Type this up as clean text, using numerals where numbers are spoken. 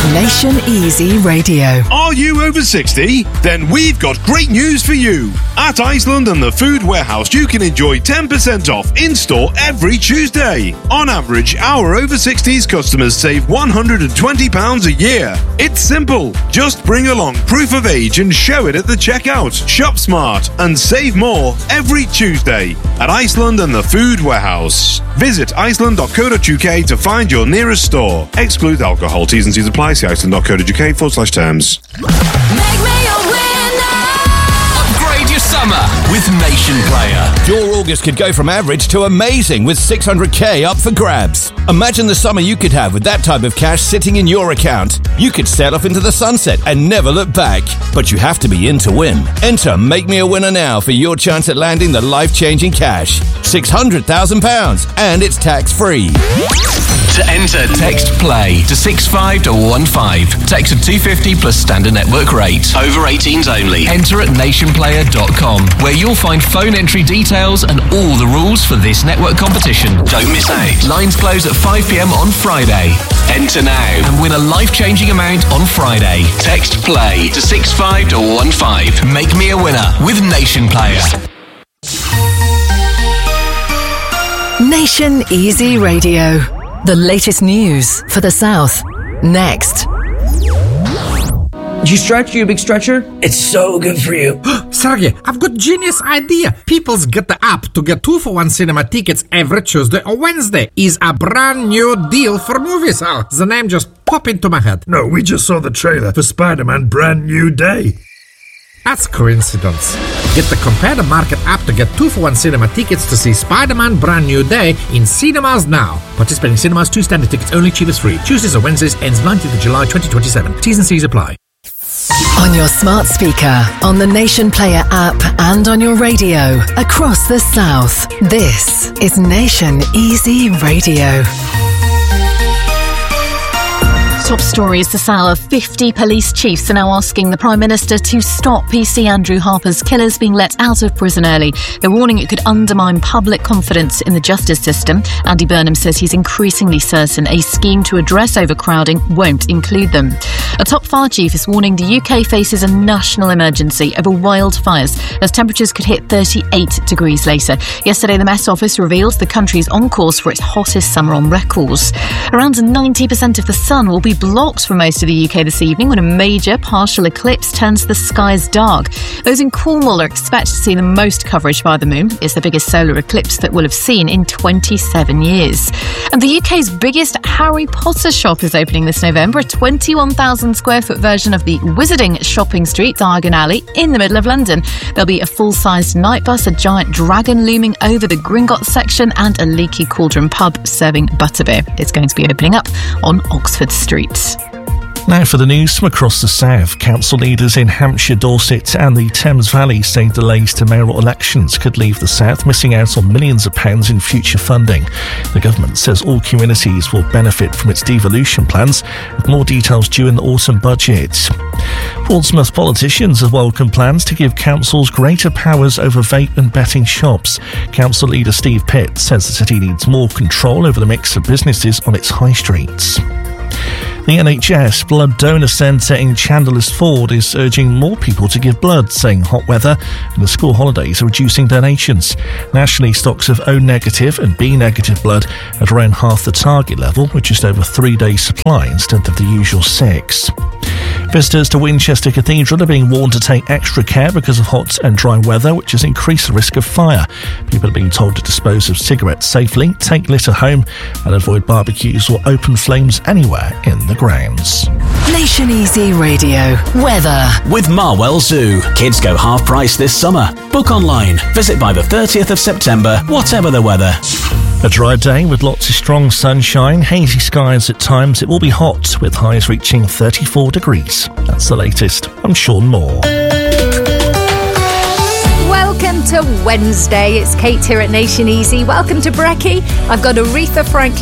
Nation Easy Radio. Are you over 60? Then we've got great news for you. At Iceland and the Food Warehouse, you can enjoy 10% off in-store every Tuesday. On average, our over 60s customers save £120 a year. It's simple. Just bring along proof of age and show it at the checkout. Shop smart and save more every Tuesday at Iceland and the Food Warehouse. Visit iceland.co.uk to find your nearest store. Exclude alcohol. T's and C's apply. See iceland.co.uk/terms. Make me a winner. Upgrade your summer with Nation Player. Your August could go from average to amazing with 600k up for grabs. Imagine the summer you could have with that type of cash sitting in your account. You could sail off into the sunset and never look back. But you have to be in to win. Enter Make Me a Winner now for your chance at landing the life-changing cash. £600,000 and it's tax-free. To enter, text PLAY to 65215. Text to 250 plus standard network rate. Over 18s only. Enter at nationplayer.com, where you'll find phone entry details and all the rules for this network competition. Don't miss out. Lines close at 5 p.m. on Friday. Enter now and win a life-changing amount on Friday. Text PLAY to 65215. Make me a winner with Nation Player. Nation Easy Radio. The latest news for the South. Next. Do you stretch? You a big stretcher? It's so good for you. Sergey, I've got genius idea. People's Get the App to get 2-for-1 cinema tickets every Tuesday or Wednesday is a brand new deal for movies. Oh, the name just popped into my head. No, we just saw the trailer for Spider-Man Brand New Day. That's coincidence. Get the Compare the Market app to get 2-for-1 cinema tickets to see Spider-Man Brand New Day in cinemas now. Participating cinemas, 2 standard tickets only, cheapest free. Tuesdays or Wednesdays, ends 19th of July 2027. T's and C's apply. On your smart speaker, on the Nation Player app, and on your radio across the South. This is Nation Easy Radio. Top story is the Sale of 50 police chiefs are now asking the Prime Minister to stop PC Andrew Harper's killers being let out of prison early. They're warning it could undermine public confidence in the justice system. Andy Burnham says he's increasingly certain a scheme to address overcrowding won't include them. A top fire chief is warning the UK faces a national emergency over wildfires as temperatures could hit 38 degrees later. Yesterday, the Met Office revealed the country's on course for its hottest summer on record. Around 90% of the sun will be blocked for most of the UK this evening when a major partial eclipse turns the skies dark. Those in Cornwall are expected to see the most coverage by the moon. It's the biggest solar eclipse that we'll have seen in 27 years. And the UK's biggest Harry Potter shop is opening this November, a 21,000 square foot version of the Wizarding Shopping Street, Diagon Alley, in the middle of London. There'll be a full-sized night bus, a giant dragon looming over the Gringotts section, and a leaky cauldron pub serving butterbeer. It's going to be opening up on Oxford Street. Now for the news from across the South. Council leaders in Hampshire, Dorset and the Thames Valley say delays to mayoral elections could leave the South missing out on millions of pounds in future funding. The government says all communities will benefit from its devolution plans, with more details due in the autumn budget. Portsmouth politicians have welcomed plans to give councils greater powers over vape and betting shops. Council leader Steve Pitt says the city needs more control over the mix of businesses on its high streets. The NHS Blood Donor Centre in Chandler's Ford is urging more people to give blood, saying hot weather and the school holidays are reducing donations. Nationally, stocks of O negative and B negative blood at around half the target level, with just over 3 days' supply instead of the usual 6. Visitors to Winchester Cathedral are being warned to take extra care because of hot and dry weather, which has increased the risk of fire. People are being told to dispose of cigarettes safely, take litter home, and avoid barbecues or open flames anywhere in the grounds. Nation Easy Radio. Weather. With Marwell Zoo. Kids go half price this summer. Book online. Visit by the 30th of September, whatever the weather. A dry day with lots of strong sunshine, hazy skies at times. It will be hot, with highs reaching 34 degrees. That's the latest. I'm Sean Moore. Welcome to Wednesday. It's Kate here at Nation Easy. Welcome to Brekkie. I've got Aretha Franklin